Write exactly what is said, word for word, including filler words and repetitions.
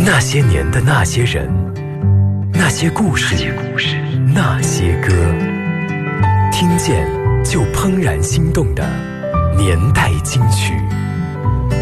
那些年的那些人，那些故事，那些歌，听见就怦然心动的年代金曲。